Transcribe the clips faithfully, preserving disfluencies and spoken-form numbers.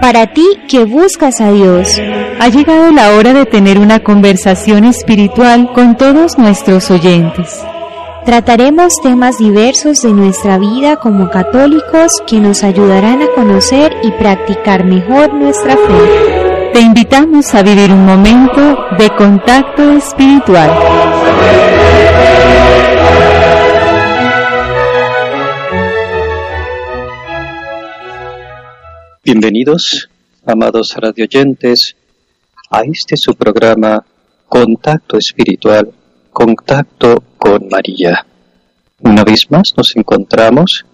Para ti que buscas a Dios, ha llegado la hora de tener una conversación espiritual con todos nuestros oyentes. Trataremos temas diversos de nuestra vida como católicos que nos ayudarán a conocer y practicar mejor nuestra fe. Te invitamos a vivir un momento de contacto espiritual. Bienvenidos, amados radioyentes, a este su programa Contacto Espiritual, Contacto con María. Una vez más nos encontramos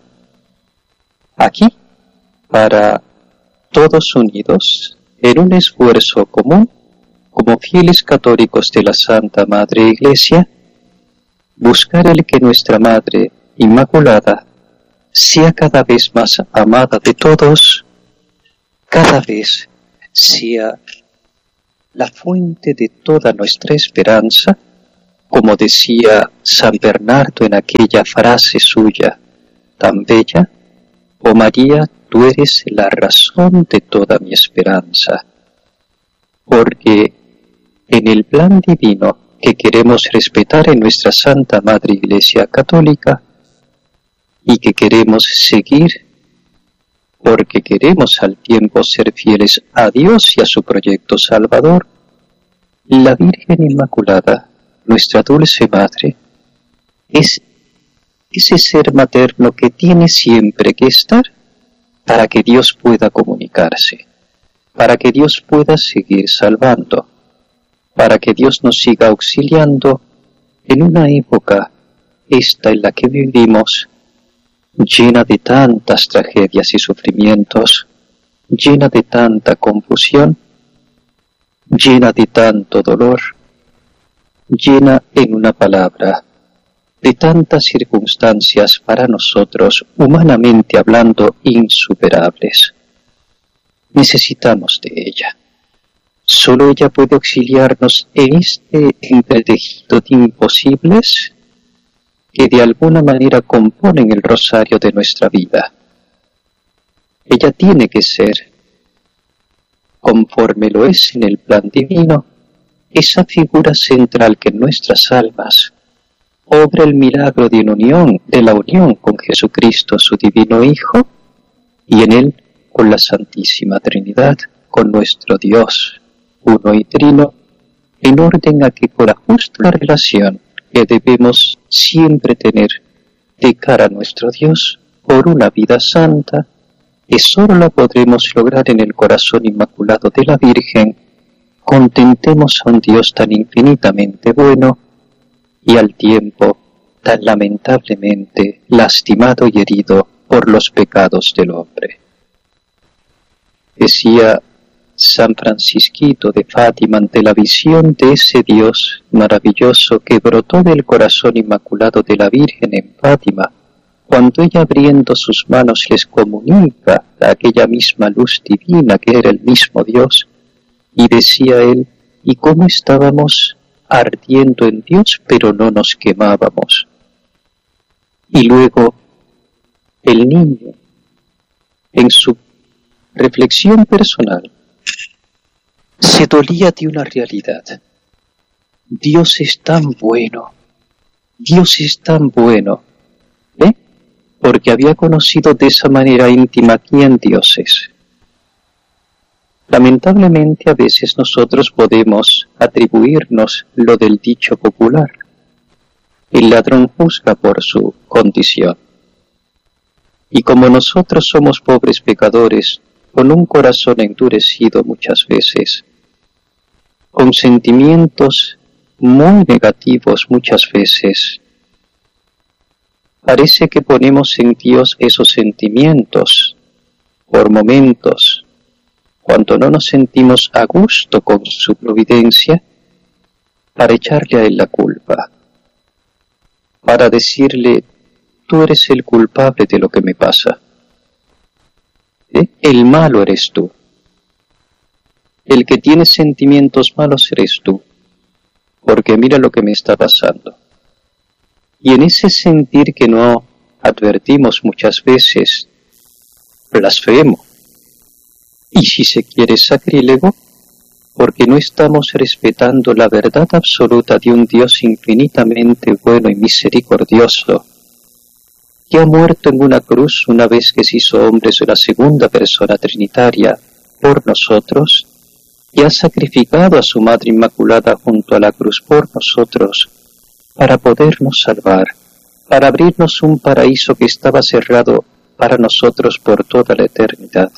aquí para todos unidos en un esfuerzo común como fieles católicos de la Santa Madre Iglesia, buscar el que nuestra Madre Inmaculada sea cada vez más amada de todos, cada vez sea la fuente de toda nuestra esperanza, como decía San Bernardo en aquella frase suya tan bella: oh María, tú eres la razón de toda mi esperanza, porque en el plan divino que queremos respetar en nuestra Santa Madre Iglesia Católica y que queremos seguir, porque queremos al tiempo ser fieles a Dios y a su proyecto salvador, la Virgen Inmaculada, nuestra dulce Madre, es ese ser materno que tiene siempre que estar para que Dios pueda comunicarse, para que Dios pueda seguir salvando, para que Dios nos siga auxiliando en una época, esta en la que vivimos, llena de tantas tragedias y sufrimientos, llena de tanta confusión, llena de tanto dolor, llena, en una palabra, de tantas circunstancias para nosotros, humanamente hablando, insuperables. Necesitamos de ella. Solo ella puede auxiliarnos en este entretejido de imposibles que de alguna manera componen el rosario de nuestra vida. Ella tiene que ser, conforme lo es en el plan divino, esa figura central que en nuestras almas obra el milagro de, unión, de la unión con Jesucristo, su divino Hijo, y en él con la Santísima Trinidad, con nuestro Dios, uno y trino, en orden a que por la justa relación que debemos siempre tener de cara a nuestro Dios por una vida santa, que solo la podremos lograr en el corazón inmaculado de la Virgen, contentemos a un Dios tan infinitamente bueno y al tiempo tan lamentablemente lastimado y herido por los pecados del hombre. Decía San Francisquito de Fátima ante la visión de ese Dios maravilloso que brotó del corazón inmaculado de la Virgen en Fátima, cuando ella abriendo sus manos les comunica aquella misma luz divina que era el mismo Dios, y decía él, y cómo estábamos ardiendo en Dios, pero no nos quemábamos. Y luego el niño, en su reflexión personal, se dolía de una realidad. Dios es tan bueno, Dios es tan bueno, ¿eh? Porque había conocido de esa manera íntima quién Dios es. Lamentablemente a veces nosotros podemos atribuirnos lo del dicho popular: el ladrón juzga por su condición. Y como nosotros somos pobres pecadores, con un corazón endurecido muchas veces, con sentimientos muy negativos muchas veces, parece que ponemos en Dios esos sentimientos por momentos, cuando no nos sentimos a gusto con su providencia, para echarle a él la culpa, para decirle: tú eres el culpable de lo que me pasa, ¿Eh? el malo eres tú, el que tiene sentimientos malos eres tú, porque mira lo que me está pasando. Y en ese sentir que no advertimos muchas veces, blasfemo, y si se quiere sacrílego, porque no estamos respetando la verdad absoluta de un Dios infinitamente bueno y misericordioso, que ha muerto en una cruz una vez que se hizo hombre de la segunda persona trinitaria por nosotros, y ha sacrificado a su Madre Inmaculada junto a la cruz por nosotros, para podernos salvar, para abrirnos un paraíso que estaba cerrado para nosotros por toda la eternidad.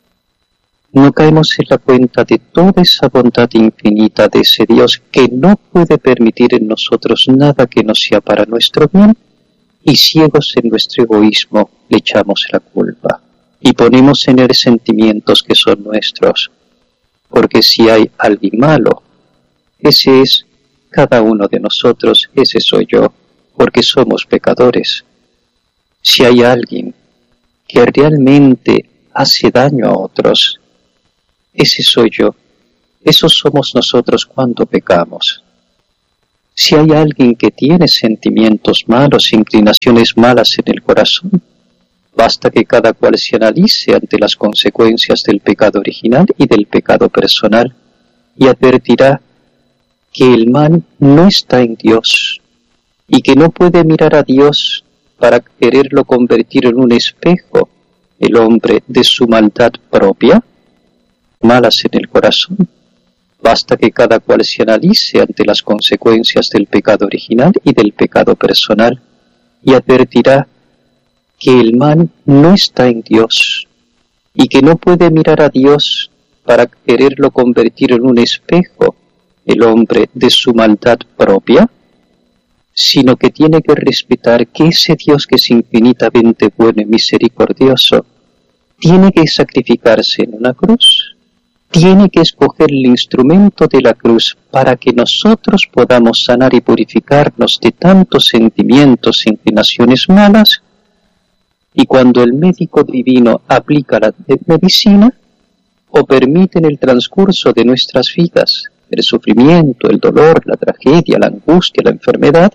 No caemos en la cuenta de toda esa bondad infinita de ese Dios que no puede permitir en nosotros nada que no sea para nuestro bien, y ciegos en nuestro egoísmo le echamos la culpa y ponemos en él sentimientos que son nuestros, porque si hay alguien malo, ese es cada uno de nosotros, ese soy yo, porque somos pecadores. Si hay alguien que realmente hace daño a otros, ese soy yo, esos somos nosotros cuando pecamos. Si hay alguien que tiene sentimientos malos, inclinaciones malas en el corazón, basta que cada cual se analice ante las consecuencias del pecado original y del pecado personal y advertirá que el mal no está en Dios y que no puede mirar a Dios para quererlo convertir en un espejo, el hombre de su maldad propia, malas en el corazón. Basta que cada cual se analice ante las consecuencias del pecado original y del pecado personal y advertirá que el mal no está en Dios y que no puede mirar a Dios para quererlo convertir en un espejo, el hombre de su maldad propia, sino que tiene que respetar que ese Dios que es infinitamente bueno y misericordioso tiene que sacrificarse en una cruz, tiene que escoger el instrumento de la cruz para que nosotros podamos sanar y purificarnos de tantos sentimientos e inclinaciones malas, y cuando el médico divino aplica la medicina o permite en el transcurso de nuestras vidas el sufrimiento, el dolor, la tragedia, la angustia, la enfermedad,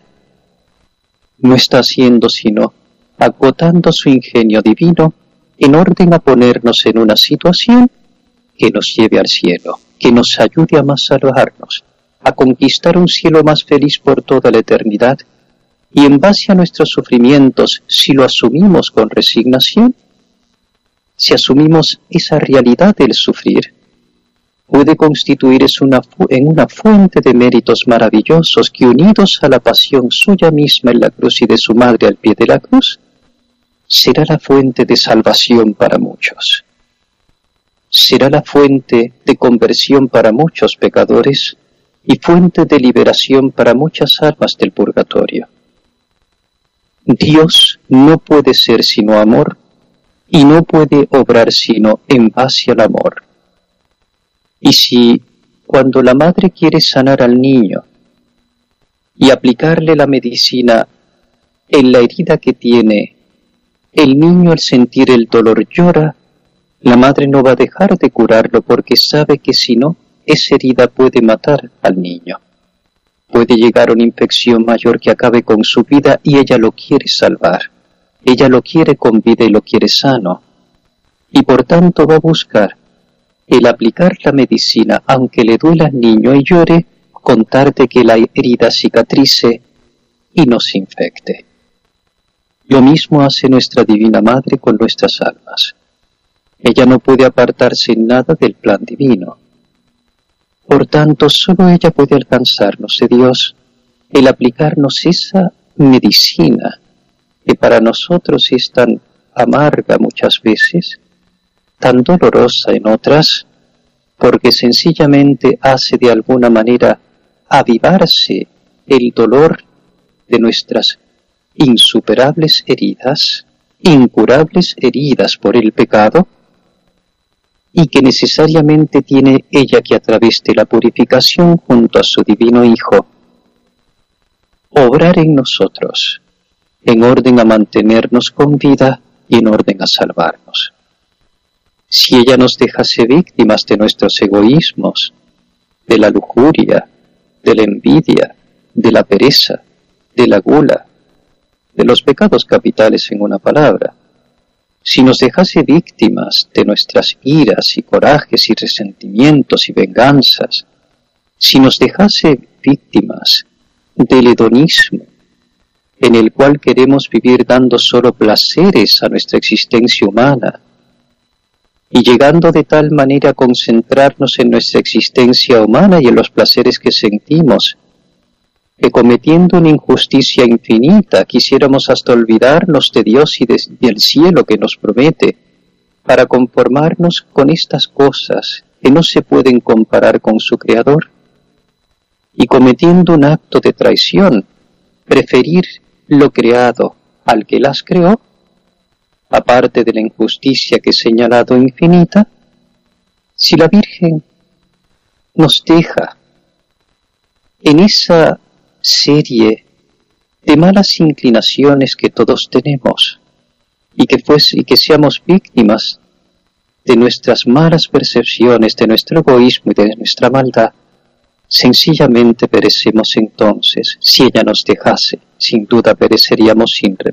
no está haciendo sino agotando su ingenio divino en orden a ponernos en una situación que nos lleve al cielo, que nos ayude a más salvarnos, a conquistar un cielo más feliz por toda la eternidad, y en base a nuestros sufrimientos, si lo asumimos con resignación, si asumimos esa realidad del sufrir, puede constituirse una fu- en una fuente de méritos maravillosos que, unidos a la pasión suya misma en la cruz y de su madre al pie de la cruz, será la fuente de salvación para muchos. Será la fuente de conversión para muchos pecadores y fuente de liberación para muchas almas del purgatorio. Dios no puede ser sino amor y no puede obrar sino en base al amor. Y si cuando la madre quiere sanar al niño y aplicarle la medicina en la herida que tiene, el niño al sentir el dolor llora, la madre no va a dejar de curarlo porque sabe que si no, esa herida puede matar al niño. Puede llegar a una infección mayor que acabe con su vida y ella lo quiere salvar. Ella lo quiere con vida y lo quiere sano. Y por tanto va a buscar el aplicar la medicina, aunque le duela al niño y llore, con tal de que la herida cicatrice y no se infecte. Lo mismo hace nuestra Divina Madre con nuestras almas. Ella no puede apartarse en nada del plan divino. Por tanto, solo ella puede alcanzarnos de Dios el aplicarnos esa medicina que para nosotros es tan amarga muchas veces, tan dolorosa en otras, porque sencillamente hace de alguna manera avivarse el dolor de nuestras insuperables heridas, incurables heridas por el pecado, y que necesariamente tiene ella que a través de la purificación junto a su divino Hijo, obrar en nosotros, en orden a mantenernos con vida y en orden a salvarnos. Si ella nos dejase víctimas de nuestros egoísmos, de la lujuria, de la envidia, de la pereza, de la gula, de los pecados capitales en una palabra, si nos dejase víctimas de nuestras iras y corajes y resentimientos y venganzas, si nos dejase víctimas del hedonismo, en el cual queremos vivir dando solo placeres a nuestra existencia humana, y llegando de tal manera a concentrarnos en nuestra existencia humana y en los placeres que sentimos, que cometiendo una injusticia infinita quisiéramos hasta olvidarnos de Dios y de, del cielo que nos promete, para conformarnos con estas cosas que no se pueden comparar con su Creador, y cometiendo un acto de traición, preferir lo creado al que las creó, aparte de la injusticia que he señalado infinita, si la Virgen nos deja en esa serie de malas inclinaciones que todos tenemos, y que, fuese, y que seamos víctimas de nuestras malas percepciones, de nuestro egoísmo y de nuestra maldad, sencillamente perecemos entonces. Si ella nos dejase, sin duda pereceríamos sin remedio.